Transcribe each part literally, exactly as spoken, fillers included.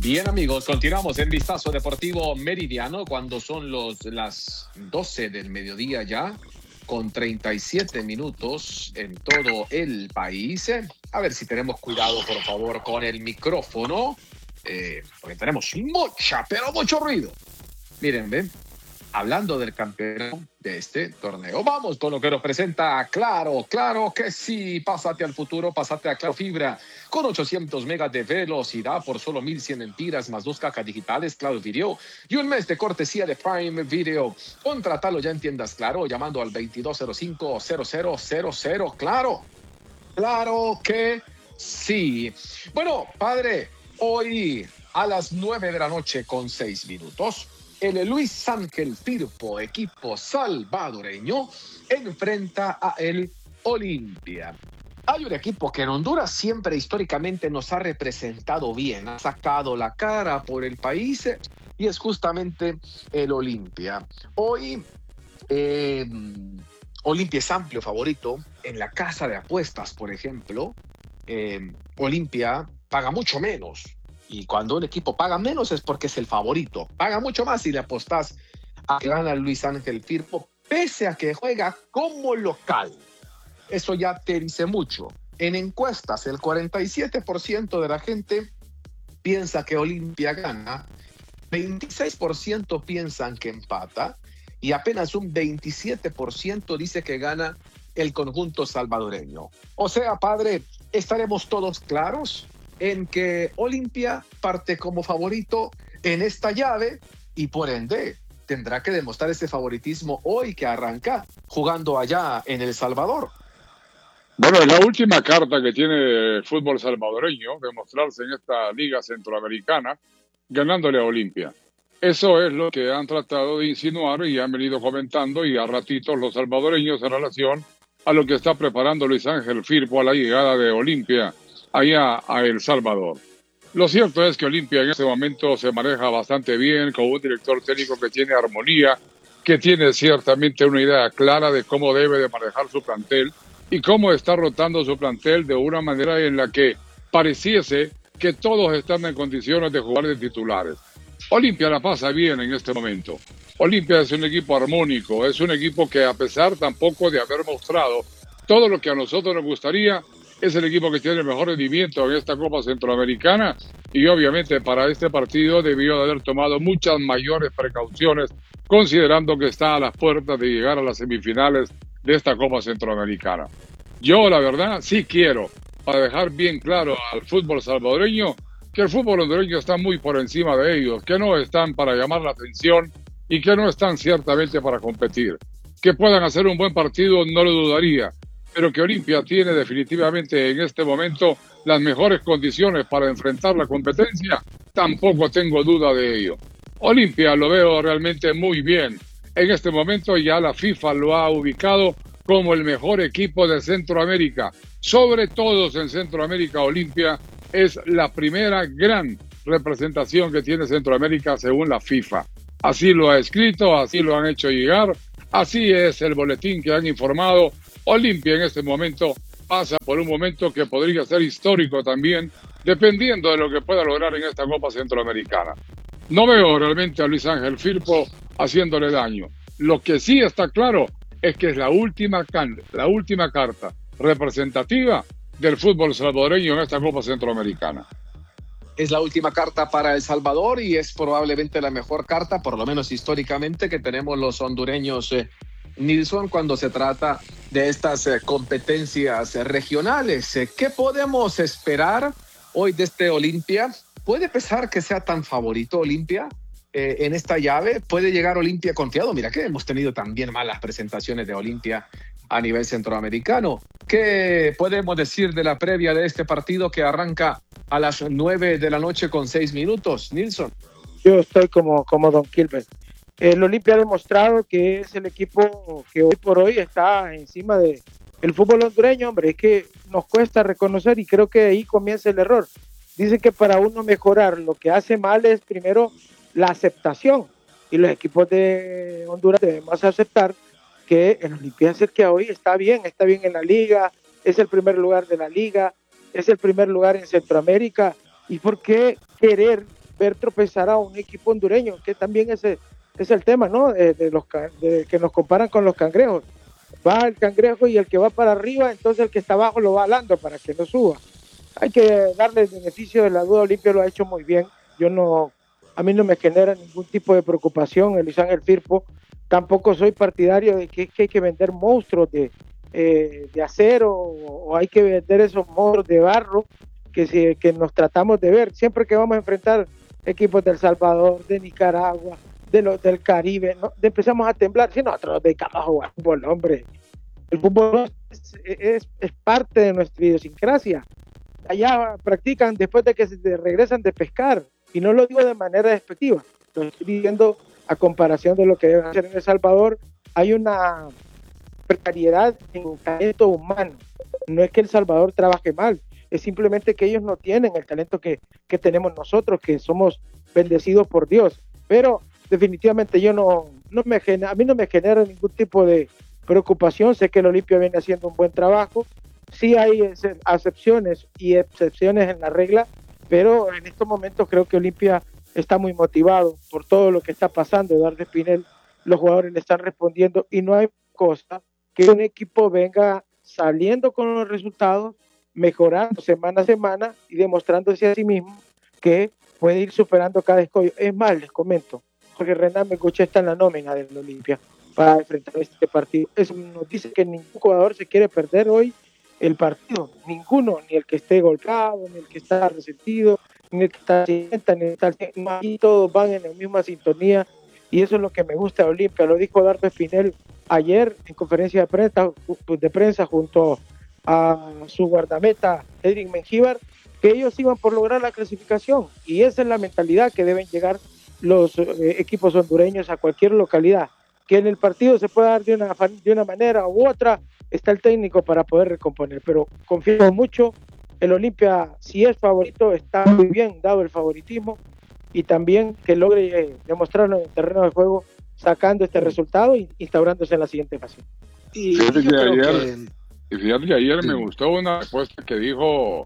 Bien, amigos, continuamos en Vistazo Deportivo Meridiano cuando son los, las doce del mediodía ya, con treinta y siete minutos en todo el país. A ver si tenemos cuidado, por favor, con el micrófono, eh, porque tenemos mucha, pero mucho ruido. Miren, ven. Hablando del campeón de este torneo, vamos con lo que nos presenta Claro, claro que sí. Pásate al futuro, pásate a Claro Fibra con ochocientos megas de velocidad por solo mil cien empiras más dos cajas digitales Claro Video y un mes de cortesía de Prime Video. Contratalo ya en tiendas Claro llamando al veintidós cero cinco cero cero cero cero. Claro, claro que sí. Bueno, padre, hoy a las nueve de la noche con seis minutos. El Luis Ángel Firpo, equipo salvadoreño, enfrenta a el Olimpia. Hay un equipo que en Honduras siempre históricamente nos ha representado bien, ha sacado la cara por el país y es justamente el Olimpia. Hoy, eh, Olimpia es amplio favorito en la casa de apuestas, por ejemplo. Eh, Olimpia paga mucho menos. Y cuando un equipo paga menos es porque es el favorito. Paga mucho más si le apostás a que gana Luis Ángel Firpo, pese a que juega como local. Eso ya te dice mucho. En encuestas, el cuarenta y siete por ciento de la gente piensa que Olimpia gana, veintiséis por ciento piensan que empata y apenas un veintisiete por ciento dice que gana el conjunto salvadoreño. O sea, padre, estaremos todos claros en que Olimpia parte como favorito en esta llave y por ende tendrá que demostrar ese favoritismo hoy que arranca jugando allá en El Salvador. Bueno, es la última carta que tiene el fútbol salvadoreño, demostrarse en esta liga centroamericana ganándole a Olimpia. Eso es lo que han tratado de insinuar y han venido comentando y a ratitos los salvadoreños en relación a lo que está preparando Luis Ángel Firpo a la llegada de Olimpia allá a El Salvador. Lo cierto es que Olimpia en este momento se maneja bastante bien, con un director técnico que tiene armonía, que tiene ciertamente una idea clara de cómo debe de manejar su plantel y cómo está rotando su plantel de una manera en la que pareciese que todos están en condiciones de jugar de titulares. Olimpia la pasa bien en este momento. Olimpia es un equipo armónico, es un equipo que a pesar tampoco de haber mostrado todo lo que a nosotros nos gustaría, es el equipo que tiene el mejor rendimiento en esta Copa Centroamericana y obviamente para este partido debió de haber tomado muchas mayores precauciones considerando que está a las puertas de llegar a las semifinales de esta Copa Centroamericana. Yo la verdad sí quiero, para dejar bien claro al fútbol salvadoreño, que el fútbol hondureño está muy por encima de ellos, que no están para llamar la atención y que no están ciertamente para competir. Que puedan hacer un buen partido no lo dudaría, pero que Olimpia tiene definitivamente en este momento las mejores condiciones para enfrentar la competencia, tampoco tengo duda de ello. Olimpia lo veo realmente muy bien. En este momento ya la FIFA lo ha ubicado como el mejor equipo de Centroamérica. Sobre todo en Centroamérica, Olimpia es la primera gran representación que tiene Centroamérica según la FIFA. Así lo ha escrito, así lo han hecho llegar, así es el boletín que han informado. Olimpia en este momento pasa por un momento que podría ser histórico también, dependiendo de lo que pueda lograr en esta Copa Centroamericana. No veo realmente a Luis Ángel Firpo haciéndole daño. Lo que sí está claro es que es la última, can la última carta representativa del fútbol salvadoreño en esta Copa Centroamericana. Es la última carta para El Salvador y es probablemente la mejor carta, por lo menos históricamente, que tenemos los hondureños, eh, Nilson, cuando se trata de estas eh, competencias eh, regionales. Eh, ¿Qué podemos esperar hoy de este Olimpia? ¿Puede pesar que sea tan favorito Olimpia eh, en esta llave? ¿Puede llegar Olimpia confiado? Mira que hemos tenido también malas presentaciones de Olimpia a nivel centroamericano. ¿Qué podemos decir de la previa de este partido que arranca a las nueve de la noche con seis minutos, Nilson? Yo estoy como, como Don Kilbert. El Olimpia ha demostrado que es el equipo que hoy por hoy está encima del fútbol hondureño, hombre. Es que nos cuesta reconocer y creo que ahí comienza el error. Dicen que para uno mejorar lo que hace mal es primero la aceptación. Y los equipos de Honduras debemos aceptar que el Olimpia es el que hoy está bien, está bien en la liga, es el primer lugar de la liga, es el primer lugar en Centroamérica. ¿Y por qué querer ver tropezar a un equipo hondureño, que también ese es el tema, ¿no? De, de los de, que nos comparan con los cangrejos. Va el cangrejo y el que va para arriba, entonces el que está abajo lo va alando para que no suba. Hay que darle el beneficio de la duda. Olimpia lo ha hecho muy bien. Yo no, a mí no me genera ningún tipo de preocupación el Luis Ángel Firpo. Tampoco soy partidario de que, que hay que vender monstruos de, eh, de acero o, o hay que vender esos monstruos de barro que, si, que nos tratamos de ver. Siempre que vamos a enfrentar equipos de El Salvador, de Nicaragua, de los del Caribe, ¿no? De empezamos a temblar. Si nosotros nos dedicamos a jugar fútbol, hombre. El fútbol es, es, es parte de nuestra idiosincrasia. Allá practican después de que se regresan de pescar, y no lo digo de manera despectiva, lo estoy diciendo a comparación de lo que deben hacer en El Salvador. Hay una precariedad en talento humano. No es que El Salvador trabaje mal, es simplemente que ellos no tienen el talento que, que tenemos nosotros, que somos bendecidos por Dios. Pero definitivamente yo no, no me genera, a mí no me genera ningún tipo de preocupación. Sé que el Olimpia viene haciendo un buen trabajo. Sí hay excepciones y excepciones en la regla, pero en estos momentos creo que Olimpia está muy motivado por todo lo que está pasando. Eduardo Espinel, los jugadores le están respondiendo y no hay cosa que un equipo venga saliendo con los resultados, mejorando semana a semana y demostrándose a sí mismo que puede ir superando cada escollo. Es más, les comento, porque Renan Bengochea está en la nómina del Olimpia para enfrentar este partido. Eso nos dice que ningún jugador se quiere perder hoy el partido, ninguno, ni el que esté golpeado, ni el que está resentido, ni el que está sienta, ni el que está, y todos van en la misma sintonía, y eso es lo que me gusta de Olimpia. Lo dijo Eduardo Espinel ayer en conferencia de prensa, de prensa junto a su guardameta Edwin Mengíbar, que ellos iban por lograr la clasificación, y esa es la mentalidad que deben llegar los eh, equipos hondureños a cualquier localidad. Que en el partido se pueda dar de una, de una manera u otra, está el técnico para poder recomponer, pero confío mucho. El Olimpia, si es favorito, está muy bien dado el favoritismo, y también que logre eh, demostrarlo en el terreno de juego, sacando este resultado y instaurándose en la siguiente fase. Y fíjate que ayer, que... fíjate que ayer sí. me gustó una respuesta que dijo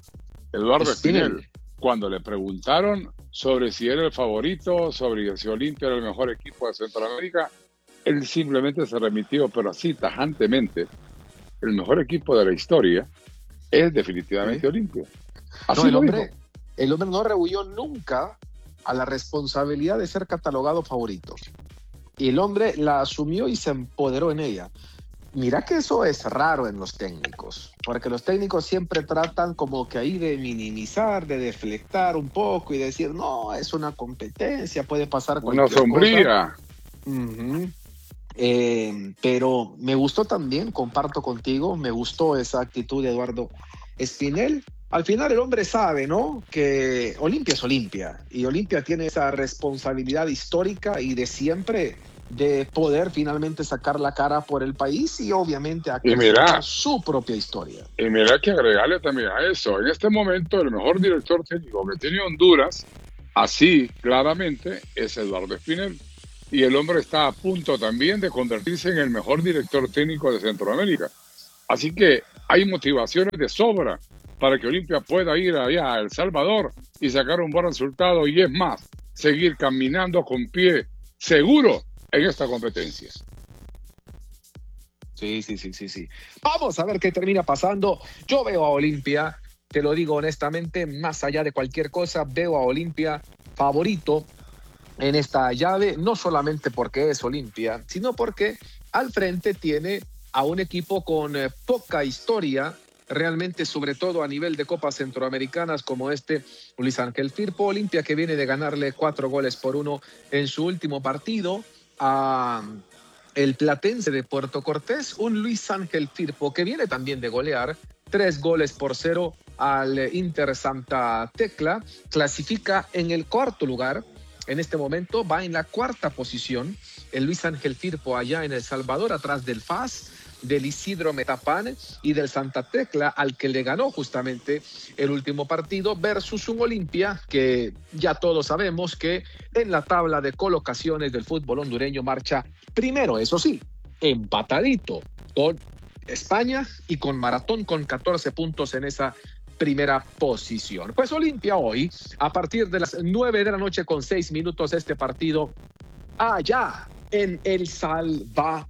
Eduardo Espinel cuando le preguntaron sobre si era el favorito, sobre si Olimpia era el mejor equipo de Centroamérica. Él simplemente se remitió, pero así tajantemente, el mejor equipo de la historia es definitivamente ¿Sí? Olimpia. Así no, el, hombre, el hombre no rehuyó nunca a la responsabilidad de ser catalogado favorito. Y el hombre la asumió y se empoderó en ella. Mira que eso es raro en los técnicos, porque los técnicos siempre tratan como que ahí de minimizar, de deflectar un poco y decir, no, es una competencia, puede pasar cualquier cosa. Una sombría. Uh-huh. Eh, pero me gustó también, comparto contigo, me gustó esa actitud de Eduardo Espinel. Al final el hombre sabe, ¿no?, que Olimpia es Olimpia, y Olimpia tiene esa responsabilidad histórica y de siempre de poder finalmente sacar la cara por el país y obviamente acreditar su propia historia. Y mira que agregarle también a eso, en este momento el mejor director técnico que tiene Honduras, así claramente, es Eduardo Espinel. Y el hombre está a punto también de convertirse en el mejor director técnico de Centroamérica. Así que hay motivaciones de sobra para que Olimpia pueda ir allá a El Salvador y sacar un buen resultado, y es más, seguir caminando con pie seguro en esta competencia. Sí, sí, sí, sí, sí. Vamos a ver qué termina pasando. Yo veo a Olimpia, te lo digo honestamente, más allá de cualquier cosa, veo a Olimpia favorito en esta llave, no solamente porque es Olimpia, sino porque al frente tiene a un equipo con eh, poca historia, realmente, sobre todo a nivel de copas centroamericanas, como este Luis Ángel Firpo. Olimpia que viene de ganarle cuatro goles por uno en su último partido a el Platense de Puerto Cortés, un Luis Ángel Firpo que viene también de golear tres goles por cero al Inter Santa Tecla, clasifica en el cuarto lugar. En este momento va en la cuarta posición el Luis Ángel Firpo allá en El Salvador, atrás del F A S, del Isidro Metapán y del Santa Tecla, al que le ganó justamente el último partido, versus un Olimpia que ya todos sabemos que en la tabla de colocaciones del fútbol hondureño marcha primero, eso sí, empatadito con España y con Maratón con catorce puntos en esa primera posición. Pues Olimpia hoy, a partir de las nueve de la noche con seis minutos, este partido allá en El Salvador.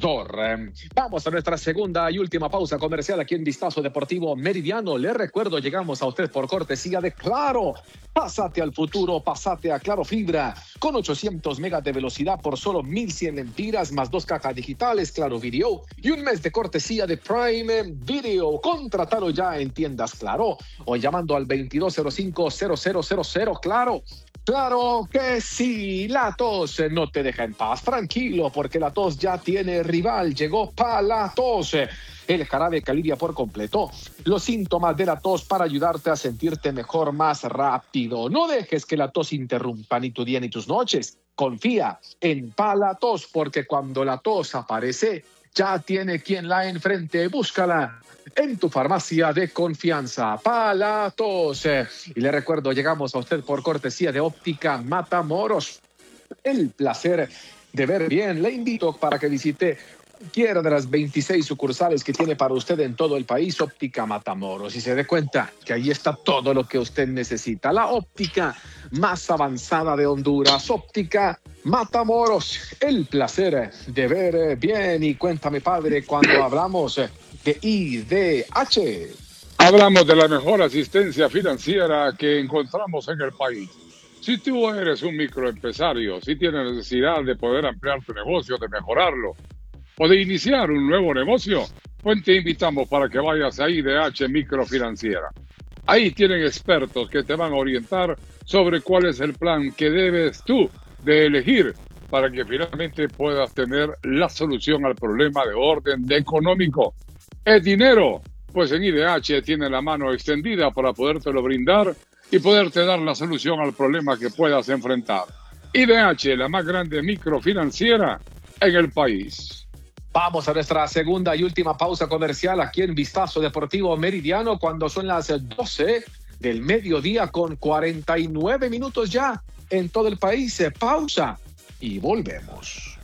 Vamos a nuestra segunda y última pausa comercial aquí en Vistazo Deportivo Meridiano. Le recuerdo, llegamos a usted por cortesía de Claro. Pásate al futuro, pásate a Claro Fibra. Con ochocientos megas de velocidad por solo mil cien lempiras, más dos cajas digitales, Claro Video y un mes de cortesía de Prime Video. Contratalo ya en tiendas Claro o llamando al veintidós cero cinco cero cero cero cero. Claro. Claro que sí, la tos no te deja en paz, tranquilo, porque la tos ya tiene rival, llegó Palatos, el jarabe que alivia por completo los síntomas de la tos para ayudarte a sentirte mejor más rápido. No dejes que la tos interrumpa ni tu día ni tus noches, confía en Palatos, porque cuando la tos aparece, ya tiene quien la enfrente, búscala en tu farmacia de confianza. Palatos. Y le recuerdo, llegamos a usted por cortesía de Óptica Matamoros. El placer de ver bien. Le invito para que visite cualquiera de las veintiséis sucursales que tiene para usted en todo el país, Óptica Matamoros, y se dé cuenta que ahí está todo lo que usted necesita. La óptica más avanzada de Honduras, Óptica Matamoros. El placer de ver bien. Y cuéntame, padre, cuando hablamos de I D H. Hablamos de la mejor asistencia financiera que encontramos en el país. Si tú eres un microempresario, si tienes necesidad de poder ampliar tu negocio, de mejorarlo o de iniciar un nuevo negocio, pues te invitamos para que vayas a I D H Microfinanciera. Ahí tienen expertos que te van a orientar sobre cuál es el plan que debes tú de elegir para que finalmente puedas tener la solución al problema de orden económico. ¿Es dinero? Pues en I D H tiene la mano extendida para podértelo brindar y poderte dar la solución al problema que puedas enfrentar. I D H, la más grande microfinanciera en el país. Vamos a nuestra segunda y última pausa comercial aquí en Vistazo Deportivo Meridiano, cuando son las doce del mediodía con cuarenta y nueve minutos ya en todo el país. Pausa y volvemos.